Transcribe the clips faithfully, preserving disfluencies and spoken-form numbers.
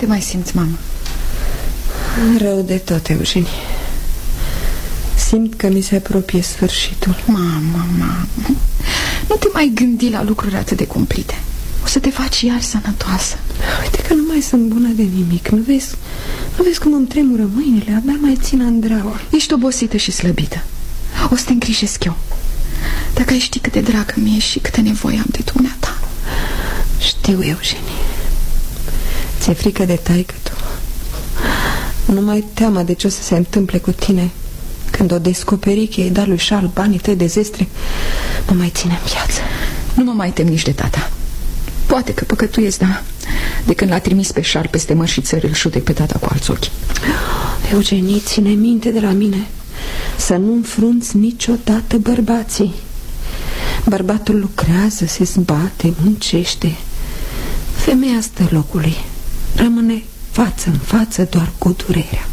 te mai simți, mamă? Rău de tot, Eugenie. Simt că mi se apropie sfârșitul. Mamă, mamă, nu te mai gândi la lucruri atât de cumplite. O să te faci iar sănătoasă. Uite că nu mai sunt bună de nimic. Nu vezi, nu vezi cum îmi tremură mâinile? Abia mai țin Andraua. Ești obosită și slăbită. O să te îngrijesc eu. Dacă ai ști cât de dragă mi-e și câtă nevoie am de dumneata. Știu, Eugenie. Ți-e frică de taică tu. Nu mai teama de ce o să se întâmple cu tine când o descoperi că i-ai dat lui Charles banii tăi de zestre. Mă mai ține în viață. Nu mă mai tem nici de tata. Poate că păcătuiesc, da. De când l-a trimis pe Charles peste mări și țări, îl șudec pe tata cu alți ochi. Eugenie, ține minte de la mine să nu înfrunți niciodată bărbații. Bărbatul lucrează, se zbate, muncește. Femeia stă locului. Rămâne față în față doar cu durerea.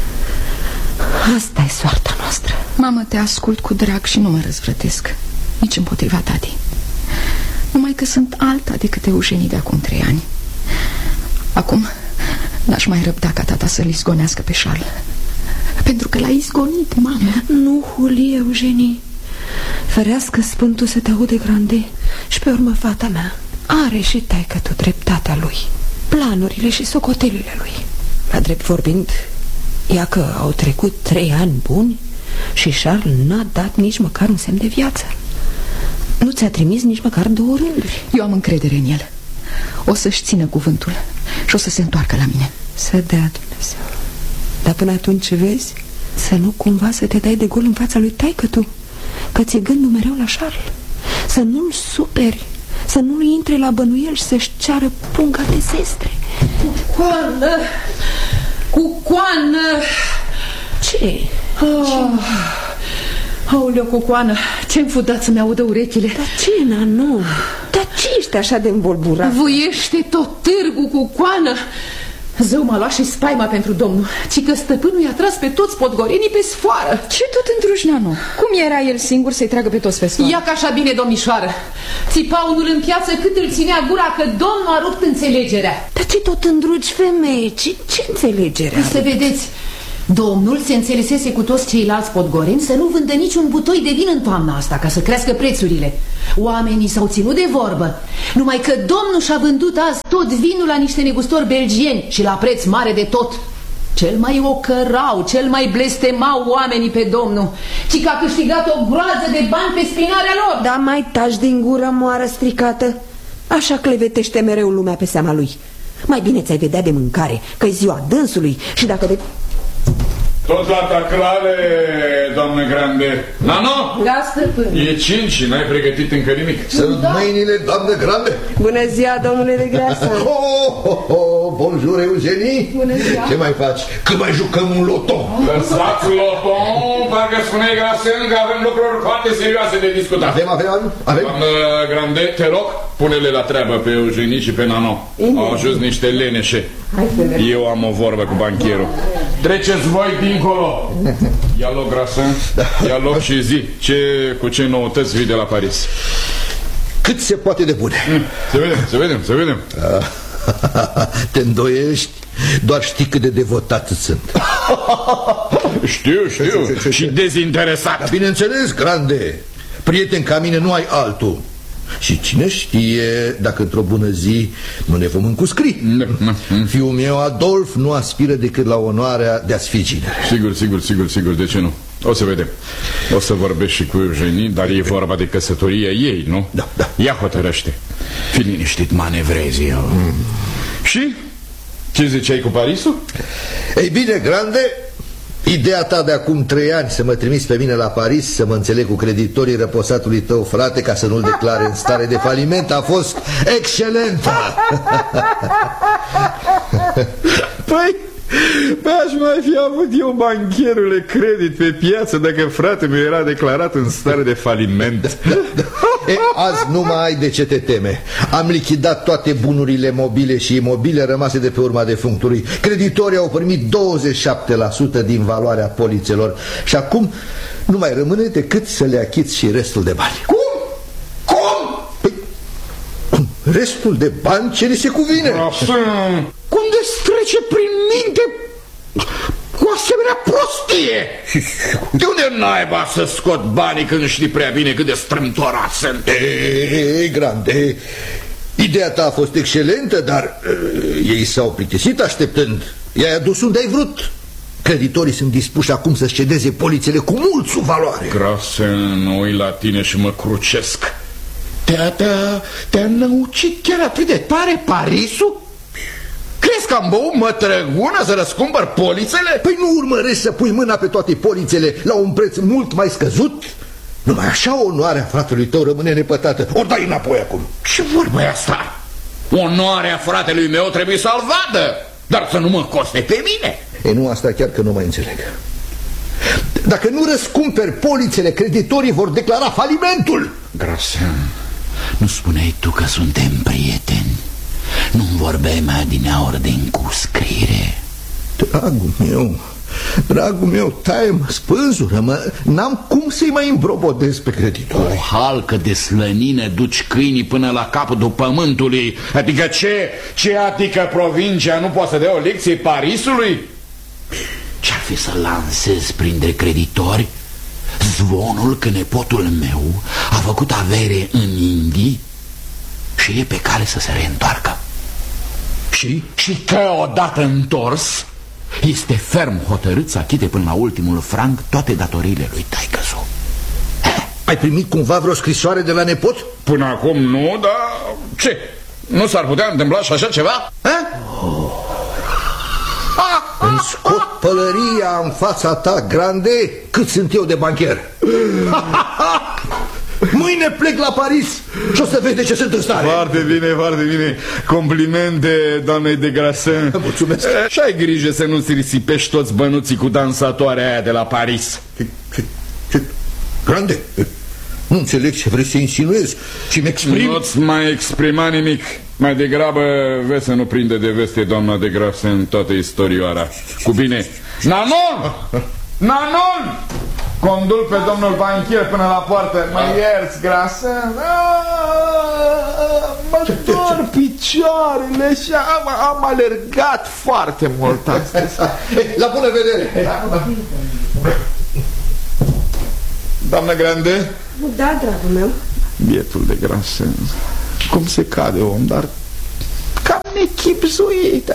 Asta e soarta noastră. Mamă, te ascult cu drag și nu mă răzvrătesc nici împotriva tatei. Numai că sunt alta decât Eugenie de acum trei ani. Acum n-aș mai răbda ca tata să-l izgonească pe Charles, pentru că l-a izgonit, mamă. Nu huli, Eugenie. Ferească Sfântul să te aude, Grande. Și pe urmă, fata mea, are și taică tu dreptatea lui, planurile și socotelile lui. La drept vorbind, ia că au trecut trei ani buni și Charles n-a dat nici măcar un semn de viață. Nu ți-a trimis nici măcar două rânduri. Eu am încredere în el. O să-și țină cuvântul și o să se întoarcă la mine. Să dea Dumnezeu. Dar până atunci, vezi, să nu cumva să te dai de gol în fața lui taică tu, că ți-e gândul mereu la Charles. Să nu-l superi, să nu-l intre la bănuiel și să-și ceară punga de zestre. Cucoană! Cucoană! Ce? Oh. Aoleu, Cucoană, ce-mi fudat să-mi audă urechile? Dar ce, Nano? Dar ce ești așa de învolburat? Vuiește tot târgul, Cucoană. Zău m-a luat și spaima pentru domnul, ci că stăpânul i-a tras pe toți podgorenii pe sfoară. Ce tot întruși, Nano? Cum era el singur să-i tragă pe toți pe sfoară? Ia că așa bine, domnișoară. Țipa unul în piață cât îl ținea gura că domnul a rupt înțelegerea. Dar ce tot îndrugi, femeie? Ce, ce înțelegerea? Să vedeți, domnul se înțelesese cu toți ceilalți podgoreni să nu vândă niciun butoi de vin în toamna asta, ca să crească prețurile. Oamenii s-au ținut de vorbă, numai că domnul și-a vândut azi tot vinul la niște negustori belgieni și la preț mare de tot. Cel mai ocărau, cel mai blestemau oamenii pe domnul, ci că a câștigat o groază de bani pe spinarea lor. Da, mai taci din gură, moară stricată. Așa clevetește mereu lumea pe seama lui. Mai bine ți-ai vedea de mâncare, că-i ziua dânsului și dacă de... Tot la taclare, doamnă Grande. Nano? Da, stăpân. E cinci și n-ai pregătit încă nimic. Sunt da. Mâinile, doamnă Grande. Bună ziua, domnule de Greasa. Oh, oh, oh, bonjour, Eugenie. Bună ziua. Ce mai faci? Când mai jucăm un loto? Lăsați loton, parcă spuneai Grasen că avem lucruri foarte serioase de discutat. Avem, avem, avem. Doamnă Grande, te rog, pune-le la treabă pe Eugenie și pe Nano. Au ajuns niște leneșe. Eu am o vorbă cu bancherul. Treceți voi dincolo. Ia loc, Grasen, ia loc și zi ce, cu ce noutăți vii de la Paris. Cât se poate de bune. Să vedem, să vedem, să vedem. Te îndoiești? Doar știi cât de devotat sunt. Știu, știu, și dezinteresat. Dar bineînțeles, Grande, prieten ca mine nu ai altul. Și cine știe dacă într-o bună zi nu ne vom încuscri. Fiul meu, Adolf, nu aspiră decât la onoarea de a-ți fi ginere. Sigur, sigur, sigur, sigur, de ce nu? O să vedem. O să vorbesc și cu Eugenie, dar e vorba de căsătoria ei, nu? Da, da. Ea hotărăște. Fii liniștit, manevrezi eu. mm. Și? Ce ziceai cu Parisul? Ei bine, Grande, ideea ta de acum trei ani să mă trimiți pe mine la Paris să mă înțeleg cu creditorii răposatului tău frate ca să nu-l declare în stare de faliment a fost excelentă. Păi, aș mai fi avut eu, bancherule, credit pe piață dacă fratele meu era declarat în stare de faliment. E, azi nu mai ai de ce te teme. Am lichidat toate bunurile mobile și imobile rămase de pe urma defunctului. Creditorii au primit douăzeci și șapte la sută din valoarea polițelor și acum nu mai rămâne decât să le achiți și restul de bani. Cum? Cum? Păi, restul de bani ce ni se cuvine. Cum de-ți trece prin minte cu asemenea prostie? De unde naiba să scot banii când știi prea bine cât de strâmtorat sunt? Ei, Grande, ideea ta a fost excelentă, dar uh, ei s-au plictisit așteptând. I-ai adus unde ai vrut. Creditorii sunt dispuși acum să-și cedeze polițele cu mult sub valoare. Grasen, mă uit la tine și mă crucesc. Te-a te te năucit chiar atât de tare Parisul? Crezi că am băut mătrăgună să răscumpăr polițele? Păi nu urmărești să pui mâna pe toate polițele la un preț mult mai scăzut? Numai așa onoarea fratelui tău rămâne nepătată. Ori dai înapoi acum. Ce vorbă e asta? Onoarea fratelui meu trebuie să-l vadă, dar să nu mă coste pe mine. E, nu, asta chiar că nu mai înțeleg. Dacă nu răscumperi polițele, creditorii vor declara falimentul. Grasen, nu spuneai tu că suntem prieteni? Nu-mi vorbeai mai adineaori de încuscriere? Dragul meu, dragul meu, taie-mă, spânzură-mă. N-am cum să-i mai îmbrobodez pe creditori. O halcă de slănină duci câinii până la capătul pământului. Adică ce? Ce adică provincia nu poate să dea o lecție Parisului? Ce-ar fi să lansez printre creditori zvonul că nepotul meu a făcut avere în Indii și e pe cale să se reîntoarcă? Și? Și că odată întors este ferm hotărât să achite până la ultimul franc toate datoriile lui taică-su. Ai primit cumva vreo scrisoare de la nepot? Până acum nu, dar ce? Nu s-ar putea întâmpla și așa ceva? Oh. Îmi scot pălăria în fața ta, Grande, cât sunt eu de bancher. Mâine plec la Paris și o să vezi de ce sunt în stare. Foarte bine, foarte bine. Complimente doamnei de Grasen. Mulțumesc. Și ai grijă să nu-ți risipești toți bănuții cu dansatoarea aia de la Paris. Ce, ce, ce? Grande, nu înțeleg ce vrei să insinuezi și mi exprim. Nu-ți mai exprima nimic. Mai degrabă vezi să nu prinde de veste doamna de Grasen toată istorioara. Cu bine. Nanon! Nanon! Condul pe domnul banchier până la poartă. Mă ierți, Grasen? Mă dor picioarele și am, am alergat foarte mult astăzi. La bună vedere! Doamnă Grande? Da, dragul meu. Bietul de Grasen, cum se cade om, dar cam nechipzuit.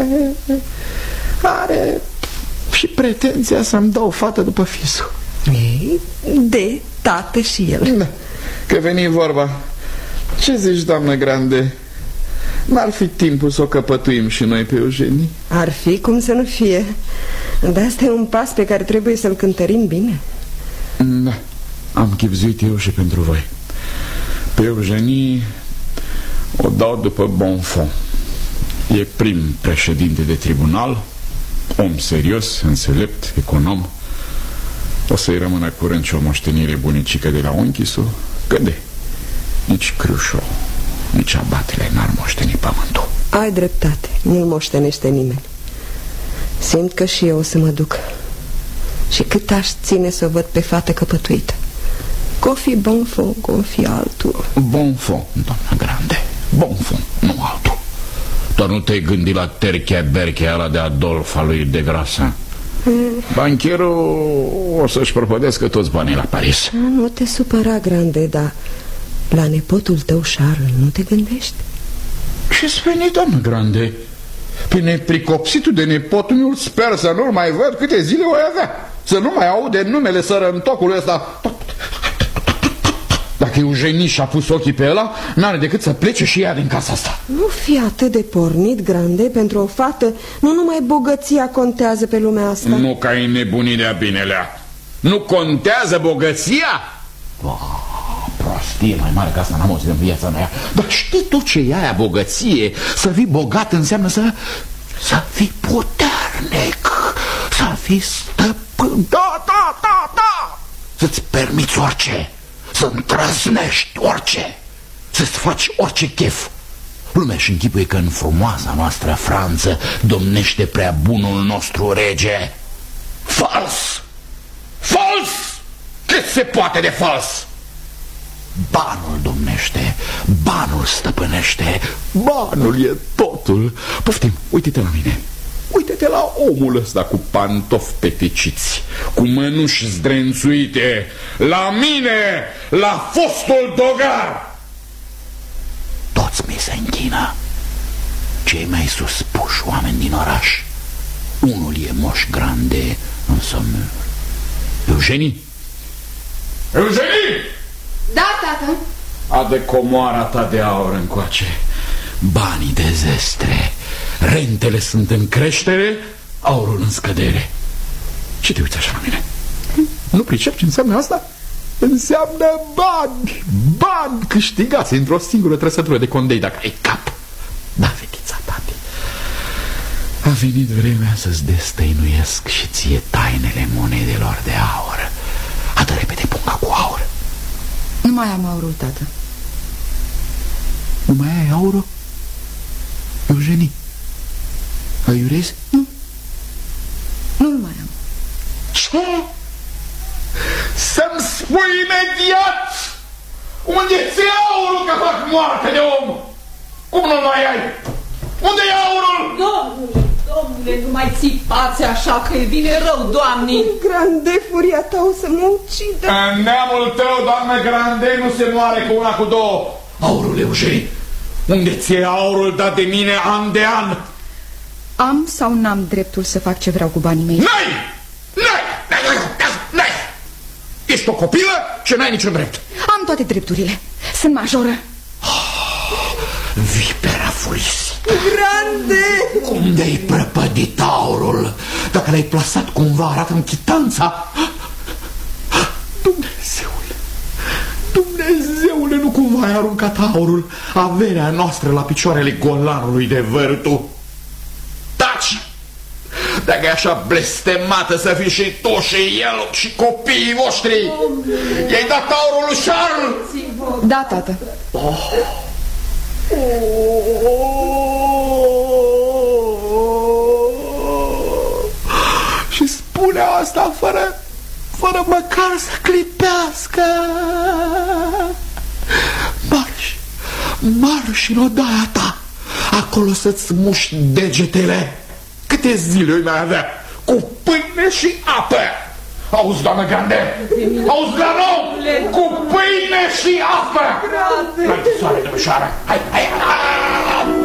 Are și pretenția să-mi dau fată după fisul. Ei, de tată și el. Că veni vorba. Ce zici, doamnă Grande? N-ar fi timpul să o căpătuim și noi pe Eugenie? Ar fi cum să nu fie. Dar asta e un pas pe care trebuie să-l cântărim bine. Da, am chipzuit eu și pentru voi. Pe Eugenie o dau după Bonfond. E prim președinte de tribunal, om serios, înțelept, econom. O să-i rămână curând și o moștenire bunicică de la unchisul. Gânde, nici Crușo, nici abatele n-ar moșteni pământul. Ai dreptate, nu-l moștenește nimeni. Simt că și eu o să mă duc. Și cât aș ține să o văd pe fată căpătuită. Că-o fi Bonfond, că-o fi altul. Bonfond, doamna Grande, Bonfond, nu altul. Doar nu te-ai gândit la terchea berchea ala de Adolf al lui de Grasen. Mm. Bancherul o să-și prăpădească toți banii la Paris. A, nu te supăra, Grande, dar la nepotul tău, Charles, nu te gândești? Ce spune, doamnă Grande? Pe nepricopsitul de nepotul meu sper să nu-l mai văd câte zile o avea. Să nu mai aude numele sărăntocului ăsta. Dacă Eugenie și-a pus ochii pe ăla, n-are decât să plece și ea din casa asta. Nu fi atât de pornit, Grande. Pentru o fată nu numai bogăția contează pe lumea asta. Nu ca e nebunii de-a binelea. Nu contează bogăția? Oh, prostie mai mare ca asta n-am auzit în viața mea. Dar știi tu ce e aia bogăție? Să fii bogat înseamnă să... să fii puternic, să fii stăpân. Da, da, da, da. Să-ți permiți orice, să îndrăznești orice, să-ți faci orice chef. Lumea și închipuie că în frumoasa noastră Franță domnește prea bunul nostru rege. Fals! Fals! Cât se poate de fals! Banul domnește, banul stăpânește, banul e totul. Poftim, uite-te la mine. Uite-te la omul ăsta cu pantofi peticiți, cu mănuși zdrențuite. La mine, la fostul dogar. Toți mi se închină. Cei mai suspuși oameni din oraș. Unul e Moș Grande în Saumur. Eugenie? Eugenie! Da, tată. Adă comoara ta de aur încoace. Banii de zestre. Rentele sunt în creștere, aurul în scădere. Ce te uiți așa la mine? Nu pricep ce înseamnă asta? Înseamnă bani. Bani câștigați într-o singură trăsătură de condei, dacă ai cap. Da, fetița, tati, a venit vremea să-ți destăinuiesc și ție tainele monedelor de aur. Adă repede punga cu aur. Nu mai am aurul, tată. Nu mai ai aurul? Eugenie, aiurezi? Nu. Nu-l mai am. Ce? Să-mi spui imediat unde ți aurul, că fac moarte de om. Cum nu mai ai? Unde e aurul? Domnule, domnule, nu mai țipați așa, că e bine rău, Doamne. Grande, furia ta o să mă ucidă. În neamul tău, doamnă Grande, nu se moare cu una, cu două. Aurul, Eugenie, unde ți-e aurul dat de mine an de an? Am sau n-am dreptul să fac ce vreau cu banii mei? N-ai! N-ai! N-ai! Ești o copilă și n-ai niciun drept. Am toate drepturile. Sunt majoră. Vipera furisită. Grande! Cum de-ai prăpădit aurul? Dacă l-ai plasat cumva, arată în chitanța. Dumnezeule, Dumnezeule, nu cumva ai aruncat aurul, averea noastră, la picioarele golanului de Vârtu? Taci! Dacă e așa blestemată să fii și tu și el și copiii voștri, i-ai dat aurul lui Charles? Da, tată. Oh. Și spune asta fără, fără măcar să clipească. Marș, marș în odaia ta, acolo să-ți muști degetele. Câte zile îi mai avea? Cu pâine și apă. Auzi, doamnă Grande? Auzi, Granou? Cu pâine și apă. Grande! Hai, soare, domnișoară! Hai, hai, hai!